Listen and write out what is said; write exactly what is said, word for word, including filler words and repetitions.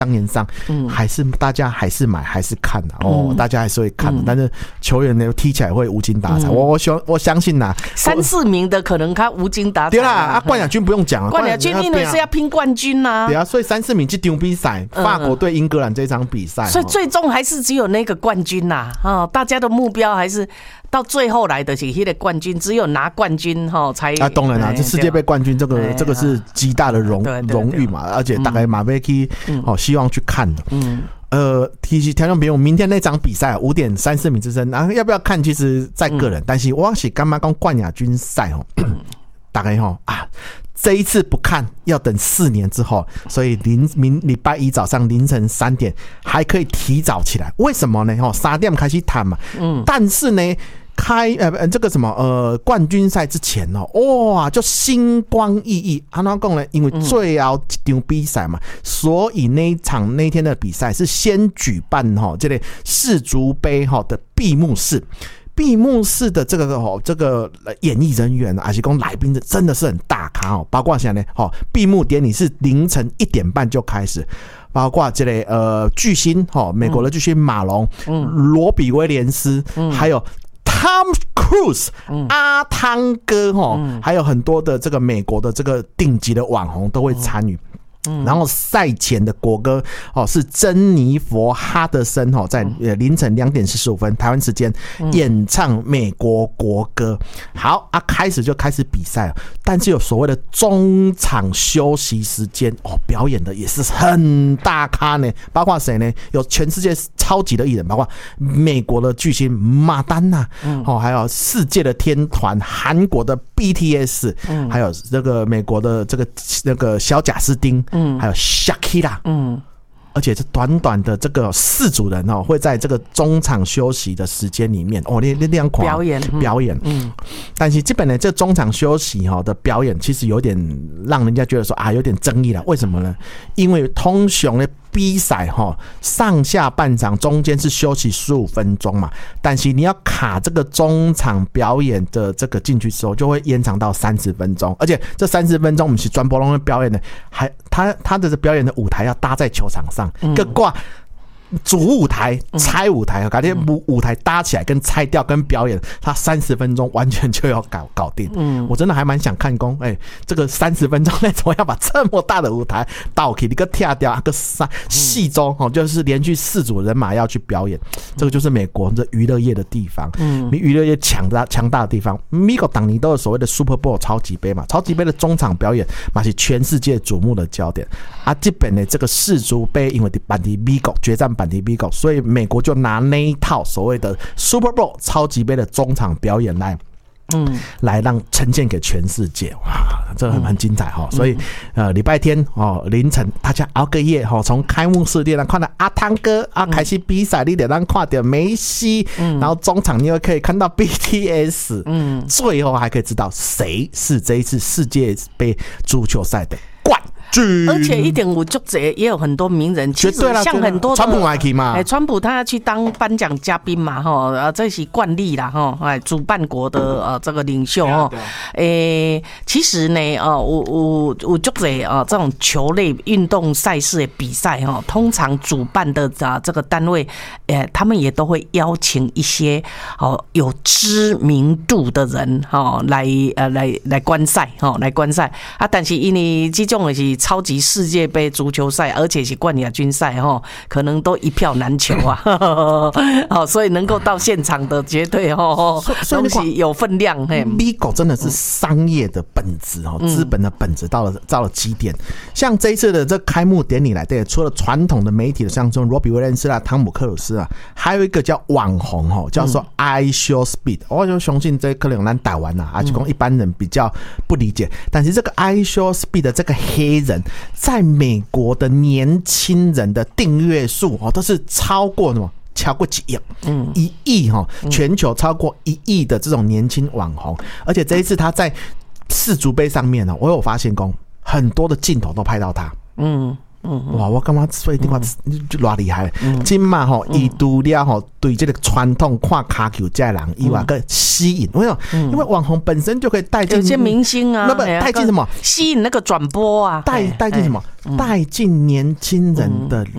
当年上，嗯，还是大家还是买还是看的、啊、哦、嗯，大家还是会看的、嗯，但是球员呢踢起来会无精打采。嗯、我我相我相信呐、啊， 三四名的可能他无精打采。 对啦，啊，冠亚军不用讲了， 冠亚军因为是要拼冠军呐、啊。 对啊，所以三四名这场比赛，法国对英格兰这场比赛、嗯， 所以最终还是只有那个冠军呐、啊。啊，大家的目标还是到最后来的是那个冠军，只有拿冠军哈才。 啊，当然啦，这世界杯冠军这个这个是极大的荣荣誉嘛，而且大概马贝基哦希望去看的。嗯，呃，提起条件比，我明天那场比赛五点三四名之争，然后要不要看？其实在个人，嗯、但是我是干嘛讲冠亚军赛哦，大概哈啊。这一次不看，要等四年之后，所以凌明礼拜一早上凌晨三点还可以提早起来。为什么呢？哦，三点开始谈嘛。嗯，但是呢，开呃这个什么呃冠军赛之前哦，哇，就星光熠熠。安怎讲呢？因为最后一场比赛嘛，嗯、所以那一场那天的比赛是先举办哈这类世足杯哈的闭幕式。闭幕式的这个哦，这个演艺人员啊，是讲来宾的真的是很大咖哦。包括现在呢，哦，闭幕典礼是凌晨一点半就开始，包括这类呃巨星哦，美国的巨星马龙、嗯、罗比威廉斯，嗯、还有 Tom Cruise、嗯、阿汤哥哦、嗯，还有很多的这个美国的这个顶级的网红都会参与。嗯、然后赛前的国歌哦是珍妮佛哈德森哦在凌晨两点四十五分台湾时间演唱美国国歌。好啊，开始就开始比赛了，但是有所谓的中场休息时间哦，表演的也是很大咖呢，包括谁呢？有全世界超级的艺人，包括美国的巨星马丹娜哦，还有世界的天团韩国的 B T S， 还有这个美国的这个那个小贾斯汀。嗯，还有 Shakira， 嗯，而且这短短的这个四组人哦，会在这个中场休息的时间里面哦，那那样表演表演，嗯，但是基本的这中场休息哈的表演，其实有点让人家觉得说啊，有点争议了。为什么呢？因为通常的比赛哈，上下半场中间是休息十五分钟嘛，但是你要卡这个中场表演的这个进去之后，就会延长到三十分钟，而且这三十分钟我们是专播龙的表演的，还他他的表演的舞台要搭在球场上，个挂。主舞台、拆舞台，改天舞台搭起来跟拆掉跟表演，他三十分钟完全就要搞搞定。嗯，我真的还蛮想看工，哎、欸，这个三十分钟那怎么要把这么大的舞台倒起，你个跳掉个三戏中哦，就是连续四组人马要去表演，这个就是美国的娱乐业的地方，嗯，娱乐业强大强大的地方。美国当年都有所谓的 Super Bowl 超级杯嘛，超级杯的中场表演嘛是全世界瞩目的焦点。啊，这边的这个世足杯因为版体美国决战。版体比狗，所以美国就拿那一套所谓的 Super Bowl 超级杯的中场表演来，嗯，来让呈现给全世界。哇，这个很很精彩哈、嗯！所以呃，礼拜天哦凌晨大家熬个夜哈，从开幕式你能看到阿汤哥啊开始比赛，你得让看到梅西、嗯，然后中场你又可以看到 B T S， 嗯，最后还可以知道谁是这一次世界杯足球赛的冠。 而且一点五足节也有很多名人，其实像很多的川普来去嘛， 哎，川普他要去当颁奖嘉宾嘛，哈，啊，这是惯例啦，哈，哎，主办国的呃这个领袖哈，诶，其实呢，呃，有有有足节啊这种球类运动赛事的比赛哈，通常主办的啊这个单位，诶，他们也都会邀请一些哦有知名度的人哈来呃来来观赛哈来观赛啊，但是因为这种的是。超级世界杯足球赛，而且是冠亚军赛哈，可能都一票难求啊！好，所以能够到现场的绝对哈，东西有分量。嘿， 美国真的是商业的本质哦，资本的本质到了到了极点。像这一次的这开幕典礼来，对，除了传统的媒体的像中罗比威廉斯啊、汤姆克鲁斯啊，还有一个叫网红哦，叫做 I Show Speed。我就相信这可能咱台湾呐，啊，就讲一般人比较不理解，但是这个 I Show Speed 的这个黑人。在美国的年轻人的订阅数哦，都是超过什么？超过几亿，嗯，一亿哈，全球超过一亿的这种年轻网红，而且这一次他在世足杯上面呢，我有发现过很多的镜头都拍到他，嗯。 哇，我感觉所以你看就偌厉害，今嘛吼，伊除了吼对这个传统看卡球这人以外，个吸引，为什么？因为网红本身就可以带进有些明星啊， 那么带进什么？ 吸引那个转播啊， 带带进什么？带进年轻人的